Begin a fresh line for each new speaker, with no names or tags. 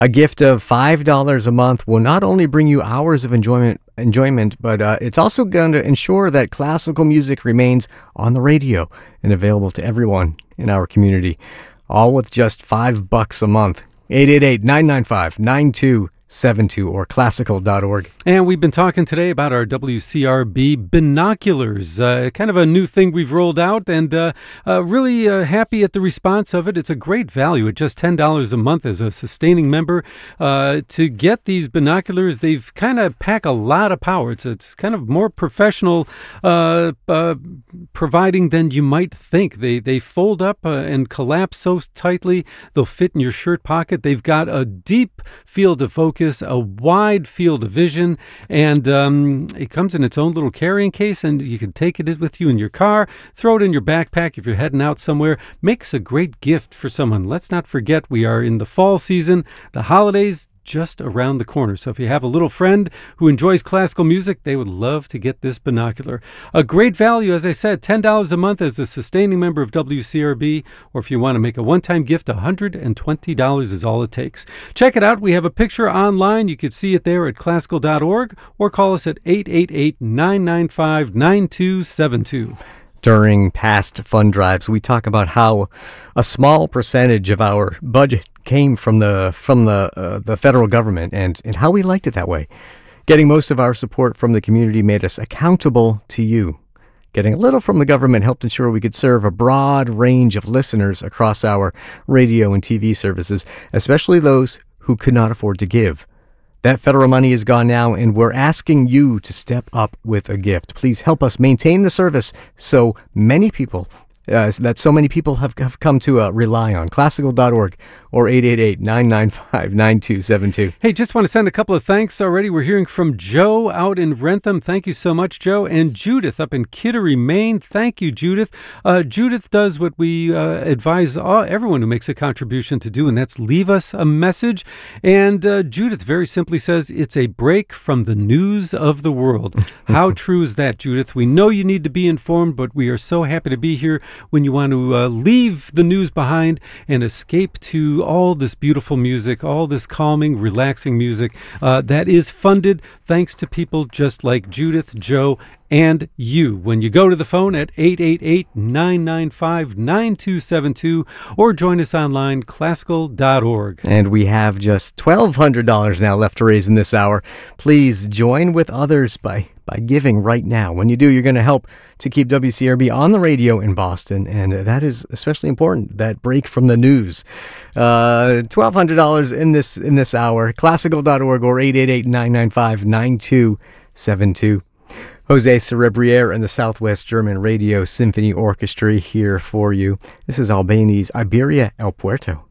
A gift of $5 a month will not only bring you hours of enjoyment, but it's also going to ensure that classical music remains on the radio and available to everyone in our community. All with just $5 a month. 888-995-9272 or classical.org.
And we've been talking today about our WCRB binoculars, kind of a new thing we've rolled out, and really happy at the response of it. It's a great value at just $10 a month as a sustaining member. To get these binoculars, they've kind of pack a lot of power. It's kind of more professional providing than you might think. They fold up and collapse so tightly they'll fit in your shirt pocket. They've got a deep field of focus, a wide field of vision, and it comes in its own little carrying case, and you can take it with you in your car, throw it in your backpack if you're heading out somewhere. Makes a great gift for someone. Let's not forget we are in the fall season, the holidays just around the corner. So if you have a little friend who enjoys classical music, they would love to get this binocular. A great value, as I said, $10 a month as a sustaining member of WCRB, or if you want to make a one-time gift, $120 is all it takes. Check it out. We have a picture online. You can see it there at classical.org, or call us at 888-995-9272.
During past fund drives, we talk about how a small percentage of our budget came from the federal government and how we liked it that way. Getting most of our support from the community made us accountable to you. Getting a little from the government helped ensure we could serve a broad range of listeners across our radio and TV services, especially those who could not afford to give. That federal money is gone now, and we're asking you to step up with a gift. Please help us maintain the service so many people have come to rely on. Classical.org or 888-995-9272.
Hey, just want to send a couple of thanks already. We're hearing from Joe out in Wrentham. Thank you so much, Joe. And Judith up in Kittery, Maine. Thank you, Judith. Judith does what we advise everyone who makes a contribution to do, and that's leave us a message. And Judith very simply says, it's a break from the news of the world. How true is that, Judith? We know you need to be informed, but we are so happy to be here when you want to leave the news behind and escape to all this beautiful music, all this calming, relaxing music that is funded thanks to people just like Judith, Joe, and you. When you go to the phone at 888-995-9272 or join us online, classical.org.
And we have just $1,200 now left to raise in this hour. Please join with others by giving right now. When you do, you're going to help to keep WCRB on the radio in Boston, and that is especially important, that break from the news. $1,200 in this hour. Classical.org or 888-995-9272. Jose Cerebriere and the Southwest German Radio Symphony Orchestra here for you. This is Albany's Iberia El Puerto.